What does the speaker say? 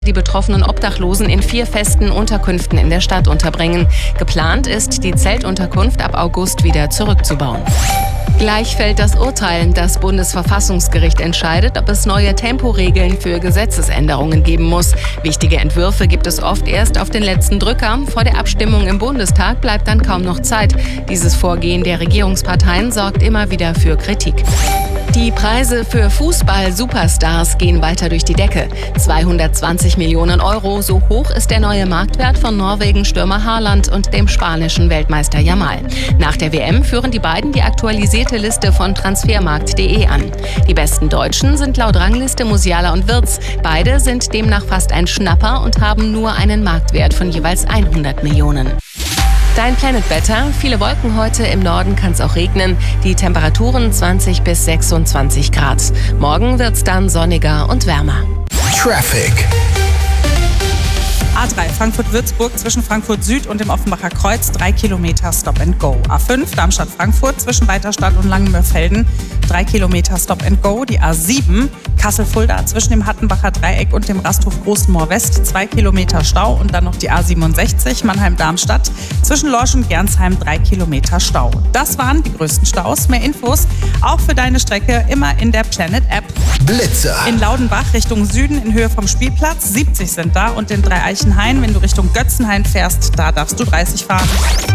Die betroffenen Obdachlosen in 4 festen Unterkünften in der Stadt unterbringen. Geplant ist, die Zeltunterkunft ab August wieder zurückzubauen. Gleich fällt das Urteil. Das Bundesverfassungsgericht entscheidet, ob es neue Temporegeln für Gesetzesänderungen geben muss. Wichtige Entwürfe gibt es oft erst auf den letzten Drücker. Vor der Abstimmung im Bundestag bleibt dann kaum noch Zeit. Dieses Vorgehen der Regierungsparteien sorgt immer wieder für Kritik. Die Preise für Fußball-Superstars gehen weiter durch die Decke. 220 Millionen Euro, so hoch ist der neue Marktwert von Norwegen-Stürmer Haaland und dem spanischen Weltmeister Yamal. Nach der WM führen die beiden die aktualisierte Liste von transfermarkt.de an. Die besten Deutschen sind laut Rangliste Musiala und Wirtz. Beide sind demnach fast ein Schnapper und haben nur einen Marktwert von jeweils 100 Millionen. Dein Planet Wetter. Viele Wolken heute, im Norden kann es auch regnen. Die Temperaturen 20 bis 26 Grad. Morgen wird es dann sonniger und wärmer. Traffic. A3 Frankfurt-Würzburg zwischen Frankfurt Süd und dem Offenbacher Kreuz 3 Kilometer Stop and Go. A5 Darmstadt-Frankfurt zwischen Weiterstadt und Langenmörfelden 3 Kilometer Stop and Go. Die A7 Kassel-Fulda zwischen dem Hattenbacher Dreieck und dem Rasthof Großenmoor West 2 Kilometer Stau und dann noch die A67 Mannheim-Darmstadt zwischen Lorsch und Gernsheim 3 Kilometer Stau. Das waren die größten Staus. Mehr Infos auch für deine Strecke immer in der Planet App. Blitzer. In Laudenbach Richtung Süden in Höhe vom Spielplatz 70 sind da und in Dreieichenhain, wenn du Richtung Götzenhain fährst, da darfst du 30 fahren.